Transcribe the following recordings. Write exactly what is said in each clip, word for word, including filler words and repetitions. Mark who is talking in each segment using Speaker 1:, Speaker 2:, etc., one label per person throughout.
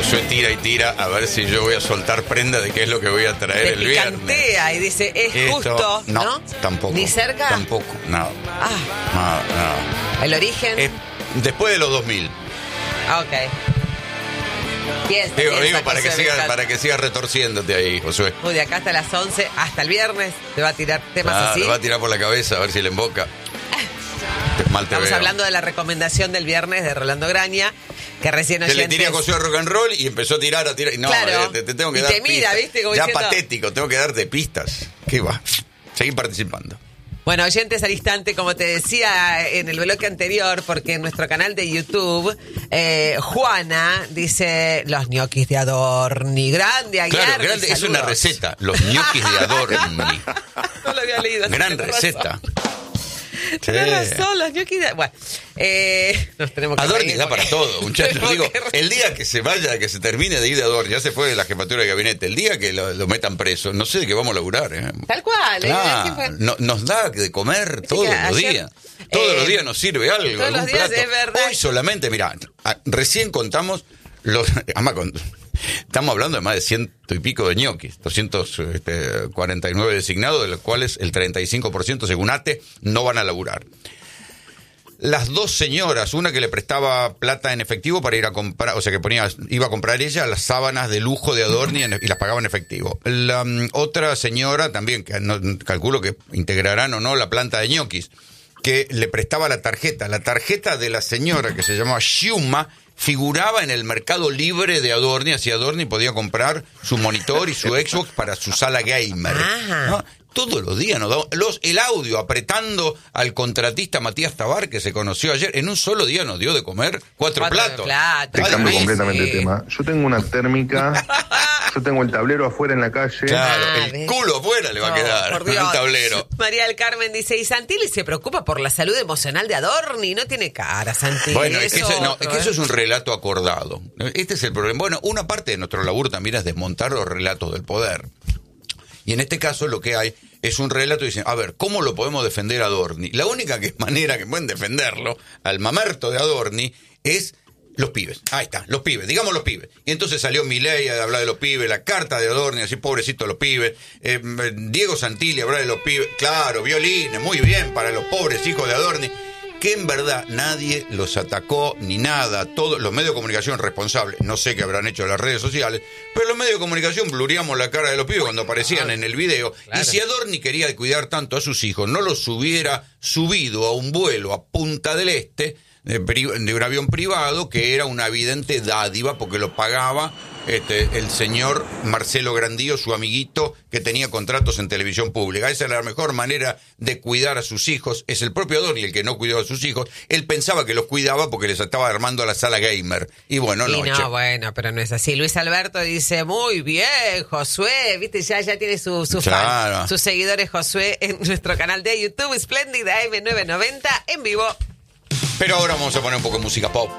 Speaker 1: Josué tira y tira a ver si yo voy a soltar prenda de qué es lo que voy a traer
Speaker 2: Te
Speaker 1: el viernes.
Speaker 2: picantea y dice, es
Speaker 1: Esto,
Speaker 2: justo,
Speaker 1: no,
Speaker 2: ¿no?
Speaker 1: tampoco.
Speaker 2: ¿Ni cerca?
Speaker 1: Tampoco, nada.
Speaker 2: Ah,
Speaker 1: Nada, nada.
Speaker 2: ¿el origen?
Speaker 1: Es después de los dos mil.
Speaker 2: Ah, ok. Piensa,
Speaker 1: Digo,
Speaker 2: piensa,
Speaker 1: digo para, que
Speaker 2: Josué,
Speaker 1: siga,
Speaker 2: me
Speaker 1: para que sigas retorciéndote ahí, Josué.
Speaker 2: Uy, de acá hasta las once, hasta el viernes, te va a tirar temas
Speaker 1: Ah,
Speaker 2: así.
Speaker 1: lo va a tirar por la cabeza a ver si le emboca. Mal te
Speaker 2: Estamos
Speaker 1: veo.
Speaker 2: hablando de la recomendación del viernes de Rolando Graña, que recién
Speaker 1: Que le
Speaker 2: oyentes...
Speaker 1: tiré a Josué rock and roll y empezó a tirar, a tirar. No,
Speaker 2: Claro.
Speaker 1: eh, te, te tengo que
Speaker 2: Y
Speaker 1: dar
Speaker 2: te mira,
Speaker 1: pistas.
Speaker 2: ¿viste? Como
Speaker 1: ya
Speaker 2: diciendo-
Speaker 1: patético, tengo que darte pistas. ¿Qué va? Seguí participando.
Speaker 2: Bueno, oyentes al instante, como te decía en el bloque anterior, porque en nuestro canal de YouTube, eh, Juana dice, los ñoquis de Adorni, grande, Aguiar.
Speaker 1: Claro, grande, es una receta. Los ñoquis de Adorni.
Speaker 2: No lo había leído. así
Speaker 1: Gran
Speaker 2: que tenés
Speaker 1: receta.
Speaker 2: razón.
Speaker 1: Sí.
Speaker 2: Tenés razón, los ñoquis de... Bueno, eh, nos tenemos que
Speaker 1: Adorni
Speaker 2: reír
Speaker 1: da
Speaker 2: porque-
Speaker 1: para todo, muchachos.
Speaker 2: Tenemos
Speaker 1: Digo,
Speaker 2: que reír.
Speaker 1: el día que se vaya, que se termine de ir de Adorni, ya se fue de la jefatura de gabinete, el día que lo, lo metan preso, no sé de qué vamos a laburar. ¿eh?
Speaker 2: Tal cual. ¿eh?
Speaker 1: Claro,
Speaker 2: ¿Quién fue?
Speaker 1: no- nos da de comer
Speaker 2: Sí,
Speaker 1: todos
Speaker 2: que
Speaker 1: los
Speaker 2: ayer,
Speaker 1: días. Todos
Speaker 2: eh,
Speaker 1: los días nos sirve algo,
Speaker 2: todos
Speaker 1: algún
Speaker 2: los días,
Speaker 1: plato.
Speaker 2: es verdad.
Speaker 1: Hoy solamente, mira, recién contamos los... Además, con- estamos hablando de más de ciento y pico de ñoquis, doscientos cuarenta y nueve designados, de los cuales el treinta y cinco por ciento, según ATE, no van a laburar. Las dos señoras, una que le prestaba plata en efectivo para ir a comprar, o sea que ponía, iba a comprar ella las sábanas de lujo de Adorni en- y las pagaba en efectivo. La um, otra señora también, que no, calculo que integrarán o no la planta de ñoquis, que le prestaba la tarjeta. La tarjeta de la señora, que se llamaba Xiuma, figuraba en el mercado libre de Adorni, así Adorni podía comprar su monitor y su Xbox para su sala gamer.
Speaker 2: Ajá.
Speaker 1: ¿No? Todos los días nos da los, el audio apretando al contratista Matías Tabar, que se conoció ayer, en un solo día nos dio de comer cuatro,
Speaker 2: Cuatro
Speaker 1: platos.
Speaker 2: platos.
Speaker 3: Te
Speaker 1: Ay,
Speaker 3: cambio
Speaker 1: sí.
Speaker 3: completamente
Speaker 2: sí.
Speaker 3: de tema. Yo tengo una térmica, yo tengo el tablero afuera en la calle.
Speaker 1: Claro,
Speaker 2: Ah,
Speaker 1: el
Speaker 2: ¿ves?
Speaker 1: culo afuera le va a
Speaker 2: No,
Speaker 1: quedar,
Speaker 2: por
Speaker 1: el
Speaker 2: Dios.
Speaker 1: tablero.
Speaker 2: María del Carmen dice, y Santilli se preocupa por la salud emocional de Adorni, no tiene cara, Santilli.
Speaker 1: Bueno, es que, eso, no,
Speaker 2: otro,
Speaker 1: es que eso
Speaker 2: ¿eh?
Speaker 1: es un relato acordado. Este es el problema. Bueno, una parte de nuestro laburo también es desmontar los relatos del poder. Y en este caso lo que hay es un relato y dicen, a ver, ¿cómo lo podemos defender a Adorni? La única que, manera que pueden defenderlo, al mamerto de Adorni, es los pibes. Ahí está, los pibes, digamos los pibes. Y entonces salió Milei a hablar de los pibes, la carta de Adorni, así pobrecito los pibes, eh, Diego Santilli a hablar de los pibes, claro, violines, muy bien para los pobres hijos de Adorni, que en verdad nadie los atacó ni nada, todos los medios de comunicación responsables, no sé qué habrán hecho las redes sociales, pero los medios de comunicación blureamos la cara de los pibes cuando aparecían en el video,
Speaker 2: Claro.
Speaker 1: y si Adorni quería cuidar tanto a sus hijos, no los hubiera subido a un vuelo a Punta del Este, de, pri- de un avión privado, que era una evidente dádiva, porque lo pagaba este, el señor Marcelo Grandío, su amiguito, que tenía contratos en televisión pública. Esa era la mejor manera de cuidar a sus hijos. Es el propio Adorni el que no cuidó a sus hijos. Él pensaba que los cuidaba porque les estaba armando la sala gamer. Y bueno, no,
Speaker 2: Y no,
Speaker 1: che.
Speaker 2: bueno, pero no es así. Luis Alberto dice, muy bien, Josué, viste, ya, ya tiene su, su
Speaker 1: Claro.
Speaker 2: fan, sus seguidores, Josué, en nuestro canal de YouTube, Splendida A M novecientos noventa, en vivo.
Speaker 1: Pero ahora vamos a poner un poco de música pop.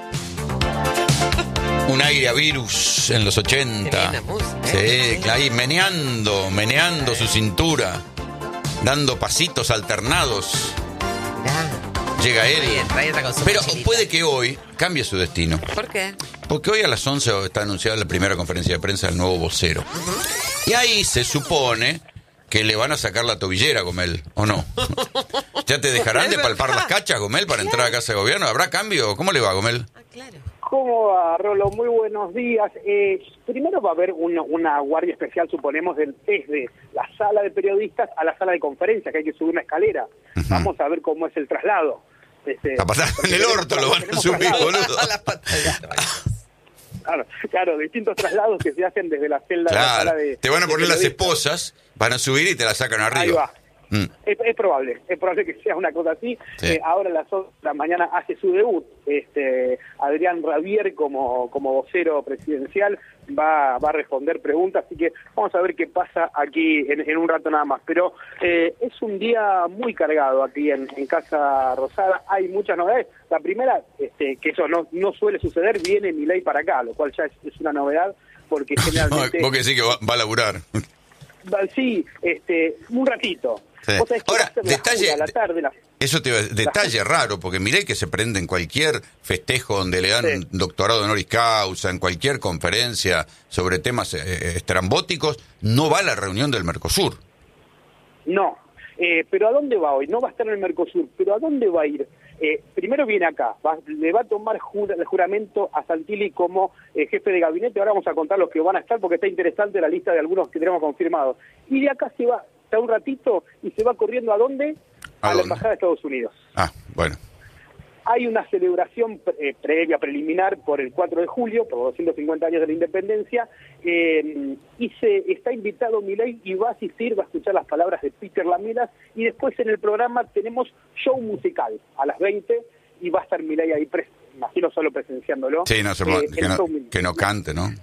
Speaker 1: Un aire a Virus en los ochenta.
Speaker 2: Qué linda música,
Speaker 1: Sí,
Speaker 2: ¿eh?
Speaker 1: claro, ahí meneando, meneando su cintura, dando pasitos alternados.
Speaker 2: Ya.
Speaker 1: Llega él.
Speaker 2: Ahí entra, ahí entra con su
Speaker 1: Pero
Speaker 2: mochilita.
Speaker 1: puede que hoy cambie su destino.
Speaker 2: ¿Por qué?
Speaker 1: Porque hoy a las once está anunciada la primera conferencia de prensa del nuevo vocero. Y ahí se supone que le van a sacar la tobillera a Gomel, ¿o no? ¿Ya te dejarán de palpar las cachas, Gomel, para entrar a casa de gobierno? ¿Habrá cambio? ¿Cómo le va, Gomel?
Speaker 2: Ah, claro.
Speaker 4: ¿Cómo va, Rolo? Muy buenos días. Eh, primero va a haber una, una guardia especial, suponemos, del, desde la sala de periodistas a la sala de conferencias, que hay que subir una escalera.
Speaker 1: Ujú.
Speaker 4: Vamos a ver cómo es el traslado. Este,
Speaker 1: A pasar en el orto lo van a
Speaker 4: tenemos
Speaker 1: subir,
Speaker 4: traslados.
Speaker 1: boludo.
Speaker 2: A las patas.
Speaker 4: Claro, claro, distintos traslados que se hacen desde la celda de la
Speaker 1: Claro,
Speaker 4: sala de...
Speaker 1: te van a
Speaker 4: de
Speaker 1: poner las
Speaker 4: periodistas.
Speaker 1: esposas, van a subir y te las sacan arriba.
Speaker 4: Ahí va.
Speaker 1: Mm.
Speaker 4: Es, es probable, es probable que sea una cosa así.
Speaker 1: Sí.
Speaker 4: Eh, ahora a las once de la mañana hace su debut este Adrián Rabier como, como vocero presidencial, va, va a responder preguntas, así que vamos a ver qué pasa aquí en, en un rato nada más. Pero eh, es un día muy cargado aquí en, en Casa Rosada, hay muchas novedades. La primera, este, que eso no, no suele suceder, viene Milei para acá, lo cual ya es, es una novedad, porque generalmente...
Speaker 1: Vos que sí que va, va a laburar.
Speaker 4: Sí, este, un ratito.
Speaker 1: Sí.
Speaker 4: Vos sabés que
Speaker 1: Ahora,
Speaker 4: va a ser la
Speaker 1: detalle-
Speaker 4: una a la tarde, la-
Speaker 1: Eso te iba a decir, detalle raro, porque Milei, que se prende en cualquier festejo donde le dan
Speaker 4: Sí.
Speaker 1: un doctorado honoris causa, en cualquier conferencia sobre temas eh, estrambóticos, no va a la reunión del Mercosur.
Speaker 4: No, eh, pero ¿a dónde va hoy? No va a estar en el Mercosur, pero ¿a dónde va a ir? Eh, primero viene acá, va- le va a tomar jura- el juramento a Santilli como eh, jefe de gabinete. Ahora vamos a contar los que van a estar porque está interesante la lista de algunos que tenemos confirmados. Y de acá se va, está un ratito y se va corriendo ¿a dónde?
Speaker 1: ¿A
Speaker 4: A, la
Speaker 1: dónde?
Speaker 4: Embajada de Estados Unidos.
Speaker 1: Ah, bueno.
Speaker 4: Hay una celebración eh, previa, preliminar, por el cuatro de julio, por los doscientos cincuenta años de la independencia, eh, y se está invitado Milei y va a asistir, va a escuchar las palabras de Peter Lamelas, y después en el programa tenemos show musical a las veinte, y va a estar Milei ahí, pres imagino solo presenciándolo.
Speaker 1: Sí, no, se,
Speaker 4: eh,
Speaker 1: que,
Speaker 4: el
Speaker 1: no,
Speaker 4: show musical.
Speaker 1: que no cante, ¿no?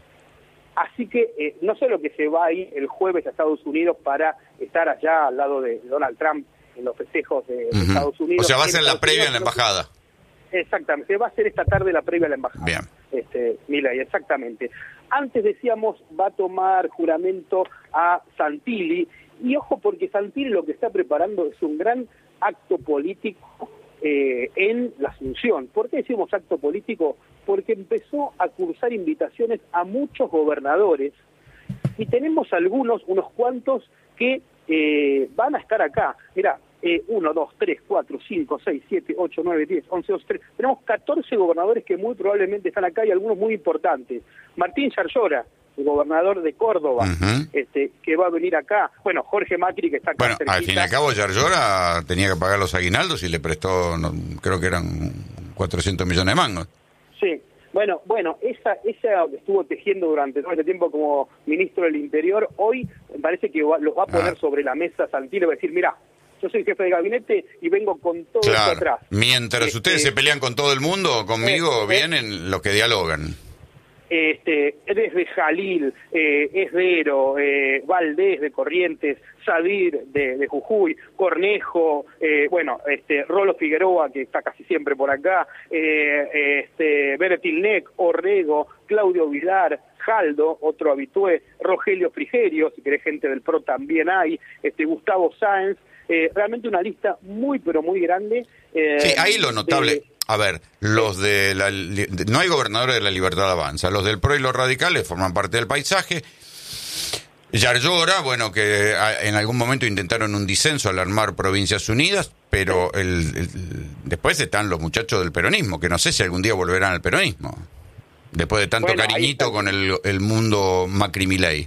Speaker 4: Así que eh, no solo que se va ahí el jueves a Estados Unidos para estar allá al lado de Donald Trump en los festejos de, de
Speaker 1: Ujú.
Speaker 4: Estados Unidos.
Speaker 1: O sea, va a
Speaker 4: en
Speaker 1: ser la
Speaker 4: Estados
Speaker 1: previa
Speaker 4: Unidos,
Speaker 1: en la
Speaker 4: sino que-
Speaker 1: embajada.
Speaker 4: Exactamente, se va a hacer esta tarde la previa a la embajada.
Speaker 1: Bien.
Speaker 4: Este, Milei, exactamente. Antes decíamos, va a tomar juramento a Santilli, y ojo porque Santilli lo que está preparando es un gran acto político eh, en la Asunción. ¿Por qué decimos acto político? Porque empezó a cursar invitaciones a muchos gobernadores, y tenemos algunos, unos cuantos, que eh, van a estar acá. Mirá, eh, uno, dos, tres, cuatro, cinco, seis, siete, ocho, nueve, diez, once, doce, trece. Tenemos catorce gobernadores que muy probablemente están acá y algunos muy importantes. Martín Yarlora, el gobernador de Córdoba,
Speaker 1: Ujú.
Speaker 4: este, que va a venir acá. Bueno, Jorge Macri, que está acá
Speaker 1: Bueno,
Speaker 4: cerquita.
Speaker 1: al fin y al cabo, Yarlora tenía que pagar los aguinaldos y le prestó, no, creo que eran cuatrocientos millones de mangos.
Speaker 4: Sí, bueno, bueno, esa, esa que estuvo tejiendo durante todo este tiempo como ministro del Interior, hoy me parece que va- los va a poner
Speaker 1: Ah.
Speaker 4: sobre la mesa Santilli y va a decir, mira, yo soy jefe de gabinete y vengo con todo esto
Speaker 1: Claro.
Speaker 4: atrás.
Speaker 1: Mientras
Speaker 4: Este,
Speaker 1: ustedes se pelean con todo el mundo, conmigo
Speaker 4: eh, eh.
Speaker 1: vienen los que dialogan.
Speaker 4: Este, desde Jalil, eh, Esdero, eh, Valdés de Corrientes, Sadir de, de Jujuy, Cornejo, eh, bueno, este, Rolo Figueroa, que está casi siempre por acá, eh, este, Beretilnec, Orrego, Claudio Vidar, Jaldo, otro habitué, Rogelio Frigerio, si querés gente del P R O también hay, este, Gustavo Sáenz, eh, realmente una lista muy, pero muy grande. eh,
Speaker 1: Sí, ahí lo notable.
Speaker 4: de-
Speaker 1: A ver, los de la... li- de- no hay gobernadores de la Libertad Avanza. Los del P R O y los radicales forman parte del paisaje. Yarlora, bueno, que a- en algún momento intentaron un disenso al armar Provincias Unidas, pero el, el- después están los muchachos del peronismo, que no sé si algún día volverán al peronismo. Después de tanto
Speaker 4: Bueno, ahí
Speaker 1: cariñito
Speaker 4: está.
Speaker 1: con el, el mundo Macri-Milei.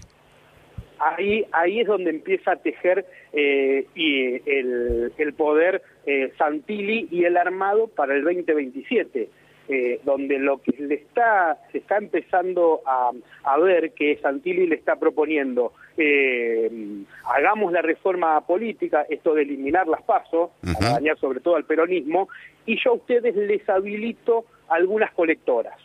Speaker 4: Ahí, ahí es donde empieza a tejer eh, y el, el poder eh, Santilli y el armado para el veinte veintisiete, eh, donde lo que le está se está empezando a, a ver que Santilli le está proponiendo, eh, hagamos la reforma política, esto de eliminar las PASO,
Speaker 1: Ujú.
Speaker 4: para dañar sobre todo al peronismo, y yo a ustedes les habilito algunas colectoras.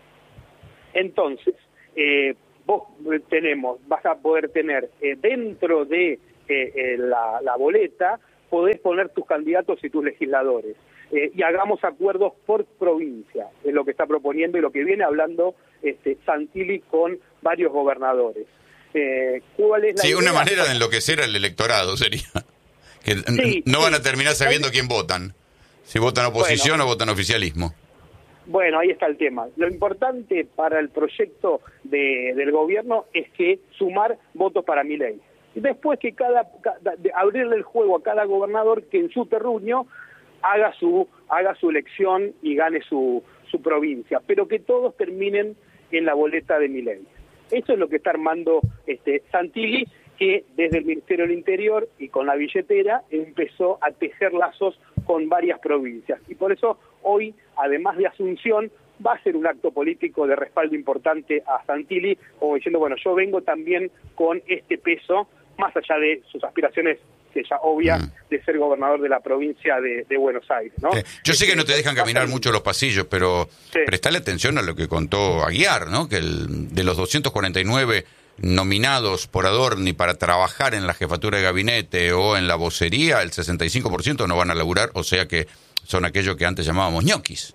Speaker 4: Entonces, eh, vos tenemos, vas a poder tener eh, dentro de eh, eh, la, la boleta, podés poner tus candidatos y tus legisladores. Eh, y hagamos acuerdos por provincia, es lo que está proponiendo y lo que viene hablando este, Santilli con varios gobernadores. Eh, ¿cuál es la
Speaker 1: Sí, una
Speaker 4: idea?
Speaker 1: manera de enloquecer al electorado sería. Que n-
Speaker 4: Sí,
Speaker 1: no van
Speaker 4: sí.
Speaker 1: a terminar sabiendo quién votan. Si votan oposición o votan oficialismo.
Speaker 4: Bueno, ahí está el tema. Lo importante para el proyecto de, del gobierno es que sumar votos para Milei. Y después que cada, cada de abrirle el juego a cada gobernador que en su terruño haga su haga su elección y gane su, su provincia, pero que todos terminen en la boleta de Milei. Eso es lo que está armando este Santilli, que desde el Ministerio del Interior y con la billetera empezó a tejer lazos con varias provincias. Y por eso hoy, además de Asunción, va a ser un acto político de respaldo importante a Santilli, como diciendo, bueno, yo vengo también con este peso, más allá de sus aspiraciones, que ya obvias,
Speaker 1: Mm.
Speaker 4: de ser gobernador de la provincia de, de Buenos Aires, ¿no?
Speaker 1: Sí. Yo sé que no te dejan
Speaker 4: Va a
Speaker 1: caminar
Speaker 4: ser-
Speaker 1: mucho los pasillos, pero
Speaker 4: Sí.
Speaker 1: prestale atención a lo que contó Aguiar, ¿no? Que el, de los doscientos cuarenta y nueve nominados por Adorni para trabajar en la jefatura de gabinete o en la vocería, el sesenta y cinco por ciento no van a laburar, o sea que son aquellos que antes llamábamos ñoquis.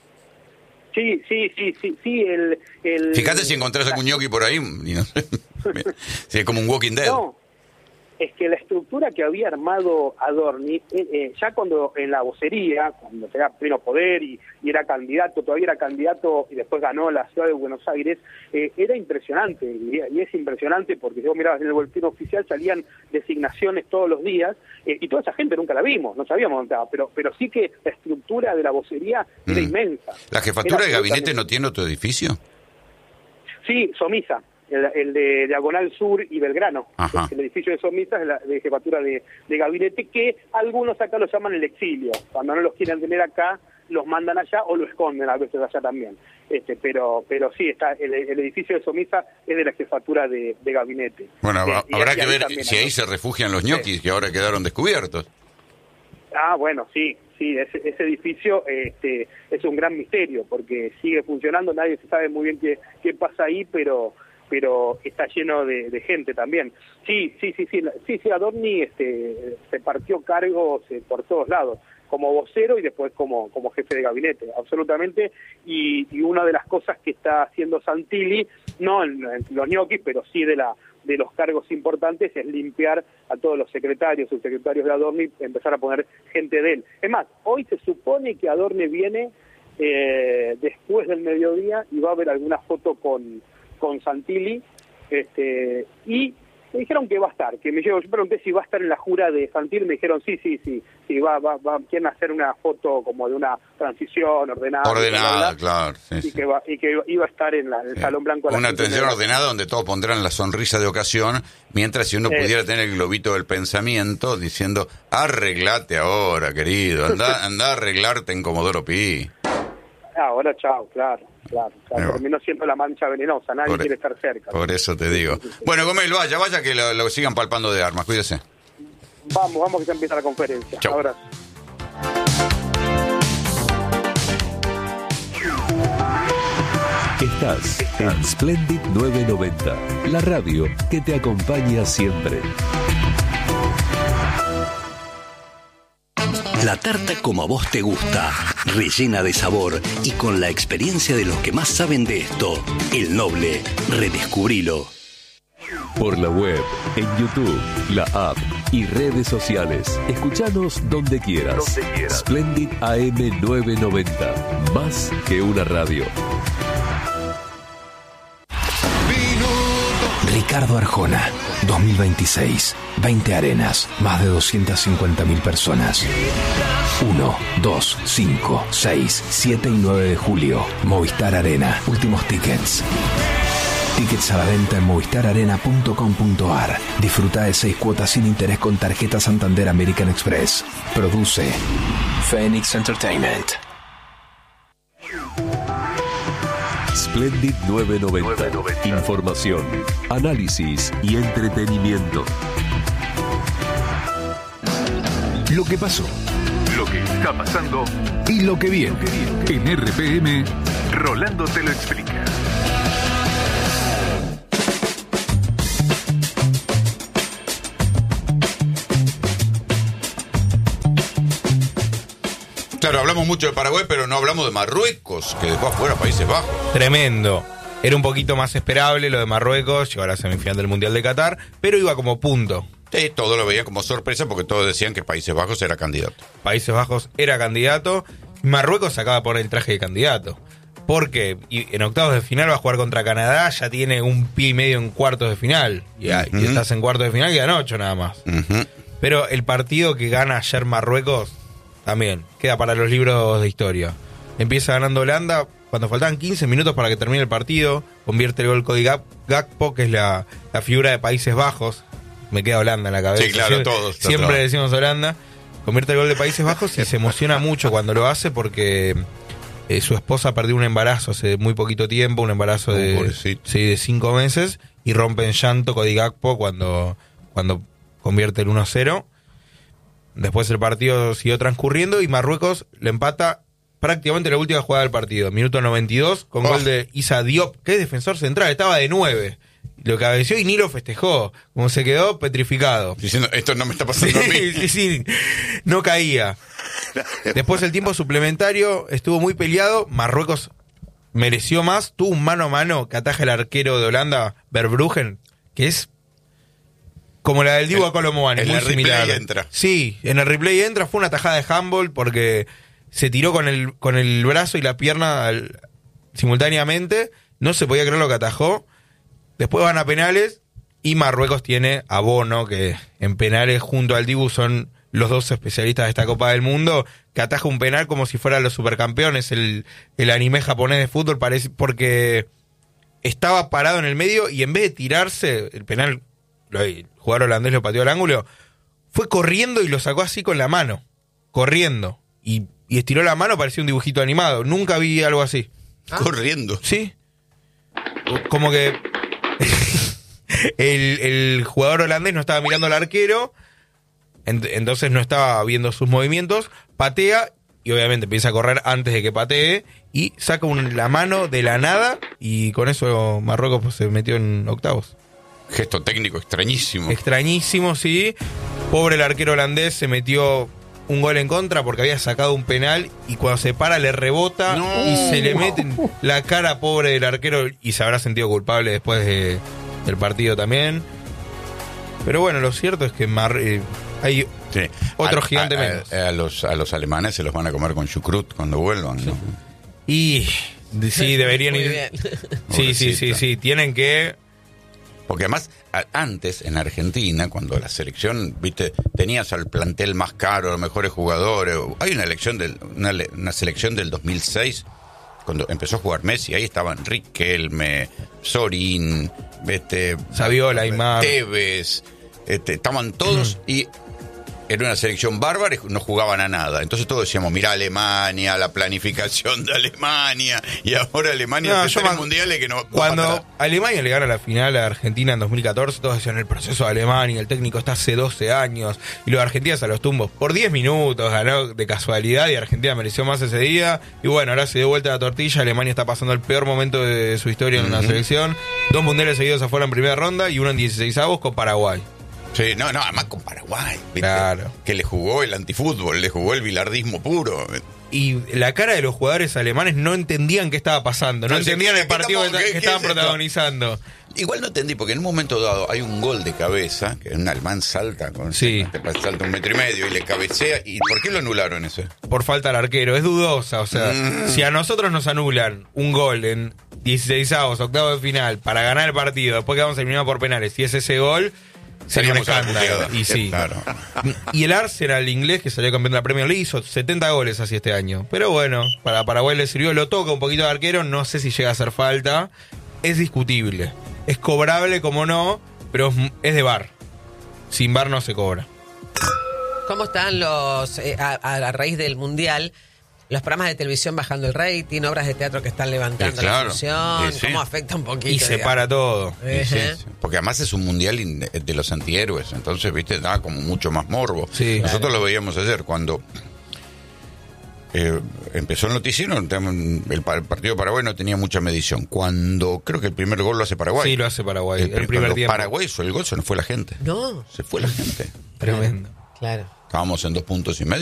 Speaker 4: Sí, sí, sí, sí, sí, el... el
Speaker 1: Fíjate si encontrás algún ñoqui por ahí, y no sé, si es como un Walking Dead.
Speaker 4: No, es que la estructura que había armado Adorni, eh, eh, ya cuando en la vocería, cuando tenía pleno poder y, y era candidato, todavía era candidato y después ganó la ciudad de Buenos Aires, eh, era impresionante, y, y es impresionante porque si vos mirabas en el boletín oficial salían designaciones todos los días, eh, y toda esa gente nunca la vimos, no sabíamos dónde estaba, pero, pero sí que la estructura de la vocería era mm. inmensa.
Speaker 1: ¿La jefatura de gabinete no tiene otro edificio?
Speaker 4: Sí, Somisa. El, el de Diagonal Sur y Belgrano. Ajá. El edificio de Somisa es la de jefatura de, de gabinete, que algunos acá lo llaman el exilio. Cuando no los quieren tener acá, los mandan allá o lo esconden a veces allá también. Este, pero pero sí, está el, el edificio de Somisa es de la jefatura de, de gabinete.
Speaker 1: Bueno,
Speaker 4: eh,
Speaker 1: habrá que ver si ahí se refugian los ñoquis, sí, que ahora quedaron descubiertos.
Speaker 4: Ah, bueno, sí, sí, ese, ese edificio este, es un gran misterio, porque sigue funcionando, nadie sabe muy bien qué, qué pasa ahí, pero... pero está lleno de, de gente también. Sí, sí, sí, sí, sí, sí, Adorni este, se partió cargos eh, por todos lados, como vocero y después como, como jefe de gabinete, absolutamente, y, y una de las cosas que está haciendo Santilli, no en, en los ñoquis, pero sí de la de los cargos importantes, es limpiar a todos los secretarios, subsecretarios de Adorni, empezar a poner gente de él. Es más, hoy se supone que Adorni viene eh, después del mediodía y va a haber alguna foto con con Santilli, este, y me dijeron que va a estar, que me llegó, yo pregunté si va a estar en la jura de Santilli, me dijeron sí, sí, sí, sí, va, va, va, quieren hacer una foto como de una transición ordenada.
Speaker 1: Ordenada,
Speaker 4: bla, bla,
Speaker 1: claro. Sí,
Speaker 4: y,
Speaker 1: sí.
Speaker 4: Que va, y que iba a estar en, la, en el sí. Salón Blanco.
Speaker 1: Una atención ordenada donde todos pondrán la sonrisa de ocasión, mientras si uno eh. pudiera tener el globito del pensamiento diciendo, arreglate ahora, querido, anda, anda a arreglarte en Comodoro Pi.
Speaker 4: Ahora, chao, claro. Claro, claro. Terminó siendo la mancha venenosa, nadie por, quiere estar cerca.
Speaker 1: Por eso te digo. Bueno, Gómez, vaya, vaya que lo, lo sigan palpando de armas, cuídese.
Speaker 4: Vamos, vamos que ya empieza la conferencia.
Speaker 1: Chau.
Speaker 4: Abrazo.
Speaker 5: Estás en Splendid nueve noventa, la radio que te acompaña siempre.
Speaker 6: La tarta como a vos te gusta, rellena de sabor y con la experiencia de los que más saben de esto. El Noble, redescubrilo.
Speaker 5: Por la web, en YouTube, la app y redes sociales. Escuchanos donde quieras. Donde quieras. Splendid A M novecientos noventa, más que una radio.
Speaker 7: Ricardo Arjona, dos mil veintiséis, veinte arenas, más de doscientas cincuenta mil personas. uno, dos, cinco, seis, siete y nueve de julio, Movistar Arena, últimos tickets. Tickets a la venta en movistar arena punto com punto a r. Disfruta de seis cuotas sin interés con tarjeta Santander American Express. Produce Phoenix Entertainment.
Speaker 5: Splendid novecientos noventa. Información, análisis y entretenimiento.
Speaker 8: Lo que pasó, lo que está pasando y lo que viene. En R P M, Rolando te lo explica.
Speaker 1: Claro, hablamos mucho de Paraguay, pero no hablamos de Marruecos, que dejó afuera Países Bajos.
Speaker 9: Tremendo. Era un poquito más esperable lo de Marruecos, llegó a la semifinal del Mundial de Qatar, pero iba como punto.
Speaker 1: Sí, todo lo veían como sorpresa porque todos decían que Países Bajos era candidato.
Speaker 9: Países Bajos era candidato, Marruecos se acaba de poner el traje de candidato. Porque en octavos de final va a jugar contra Canadá, ya tiene un pie y medio en cuartos de final. Y, uh-huh. y estás en cuartos de final y ganan ocho nada más. Uh-huh. Pero el partido que gana ayer Marruecos también queda para los libros de historia. Empieza ganando Holanda cuando faltaban quince minutos para que termine el partido. Convierte el gol Cody Gakpo, que es la, la figura de Países Bajos. Me queda Holanda en la cabeza.
Speaker 1: Sí, claro,
Speaker 9: siempre,
Speaker 1: todos.
Speaker 9: Siempre
Speaker 1: todos.
Speaker 9: decimos Holanda. Convierte el gol de Países Bajos y se emociona mucho cuando lo hace porque eh, su esposa perdió un embarazo hace muy poquito tiempo, un embarazo oh, de, sí, de cinco meses, y rompe en llanto Cody Gakpo cuando, cuando convierte el uno a cero. Después el partido siguió transcurriendo y Marruecos le empata prácticamente la última jugada del partido. Minuto noventa y dos con oh. gol de Issa Diop, que es defensor central, estaba de nueve. Lo cabeció y ni lo festejó. Como se quedó petrificado.
Speaker 1: Diciendo, esto no me está pasando
Speaker 9: sí,
Speaker 1: a mí.
Speaker 9: Sí, sí, no caía. Después el tiempo suplementario estuvo muy peleado. Marruecos mereció más. Tuvo un mano a mano que ataja el arquero de Holanda, Verbruggen, que es Como la del Dibu a Colomovani,
Speaker 1: en
Speaker 9: muy
Speaker 1: el
Speaker 9: similar.
Speaker 1: replay entra.
Speaker 9: Sí, en el replay entra, fue una tajada de handball porque se tiró con el, con el brazo y la pierna al, simultáneamente, no se podía creer lo que atajó. Después van a penales y Marruecos tiene a Bono, que en penales junto al Dibu son los dos especialistas de esta Copa del Mundo, que ataja un penal como si fueran los supercampeones, el, el anime japonés de fútbol, parece, porque estaba parado en el medio y en vez de tirarse, el penal, el jugador holandés lo pateó al ángulo, fue corriendo y lo sacó así con la mano, corriendo, y, y estiró la mano, parecía un dibujito animado, nunca vi algo así.
Speaker 1: ¿Ah? Corriendo.
Speaker 9: Sí. Como que el, el jugador holandés no estaba mirando al arquero, entonces no estaba viendo sus movimientos, patea y obviamente empieza a correr antes de que patee y saca un, la mano de la nada y con eso Marruecos pues, se metió en octavos.
Speaker 1: Gesto técnico extrañísimo.
Speaker 9: Extrañísimo, sí. Pobre el arquero holandés, se metió un gol en contra porque había sacado un penal y cuando se para le rebota no. y se le mete en la cara pobre del arquero y se habrá sentido culpable después de, del partido también. Pero bueno, lo cierto es que Mar, eh, hay sí. otro a, gigante
Speaker 1: a,
Speaker 9: menos.
Speaker 1: A, a, los, a los alemanes se los van a comer con chucrut cuando vuelvan, ¿no?
Speaker 9: Y sí, deberían ir. Sí, sí, sí, sí, tienen que.
Speaker 1: Porque además, a, antes en Argentina, cuando la selección, viste, tenías al plantel más caro, los mejores jugadores. Hay una elección del, una, una selección del dos mil seis, cuando empezó a jugar Messi, ahí estaban Riquelme, Sorín, este,
Speaker 9: Saviola, Aymar,
Speaker 1: Tevez. Este, estaban todos mm. y era una selección bárbara y no jugaban a nada. Entonces todos decíamos, mira Alemania, la planificación de Alemania, y ahora Alemania
Speaker 9: no,
Speaker 1: se está en mundiales que no.
Speaker 9: Cuando Alemania le gana la final a Argentina en dos mil catorce, todos decían el proceso de Alemania, el técnico está hace doce años, y los argentinos a los tumbos. Por diez minutos ganó de casualidad y Argentina mereció más ese día. Y bueno, ahora se dio vuelta la tortilla, Alemania está pasando el peor momento de su historia en uh-huh. una selección. Dos mundiales seguidos afuera en primera ronda y uno en dieciseisavos con Paraguay.
Speaker 1: Sí, no, no, además con Paraguay, ¿viste?
Speaker 9: Claro.
Speaker 1: Que le jugó el antifútbol, le jugó el bilardismo puro.
Speaker 9: Y la cara de los jugadores alemanes no entendían qué estaba pasando, no, no entendían el partido estamos, que, que estaban protagonizando.
Speaker 1: Igual no entendí, porque en un momento dado hay un gol de cabeza, que un alemán salta, con
Speaker 9: sí.
Speaker 1: salta un metro y medio y le cabecea. ¿Y por qué lo anularon ese?
Speaker 9: Por falta al arquero, es dudosa, o sea, mm. si a nosotros nos anulan un gol en dieciseisavos, octavos de final, para ganar el partido, después que vamos a eliminar por penales, y es ese gol, sería un escándalo. Y sí.
Speaker 1: Claro.
Speaker 9: Y el Arsenal inglés, que salió campeón de la Premier League, hizo setenta goles así este año. Pero bueno, para Paraguay le sirvió, lo toca un poquito de arquero, no sé si llega a hacer falta. Es discutible. Es cobrable como no, pero es de V A R. Sin V A R no se cobra.
Speaker 2: ¿Cómo están los, eh, a, a raíz del Mundial, los programas de televisión bajando el rating, obras de teatro que están levantando
Speaker 1: sí, claro.
Speaker 2: la función?
Speaker 1: Sí, sí.
Speaker 2: ¿Cómo afecta un poquito?
Speaker 9: Y se para todo.
Speaker 2: Uh-huh.
Speaker 1: Sí, sí. Porque además es un mundial de los antihéroes, entonces, viste, da como mucho más morbo.
Speaker 9: Sí,
Speaker 1: Nosotros
Speaker 2: claro.
Speaker 1: lo veíamos ayer cuando eh, empezó el noticiero, el, el partido de Paraguay no tenía mucha medición. Cuando creo que el primer gol lo hace Paraguay.
Speaker 9: Sí, lo hace Paraguay.
Speaker 1: El,
Speaker 9: el primer tiempo.
Speaker 1: Paraguay hizo el gol, se nos fue la gente.
Speaker 2: No.
Speaker 1: Se fue la gente.
Speaker 9: Tremendo.
Speaker 2: Claro.
Speaker 1: Estábamos en dos puntos y medio.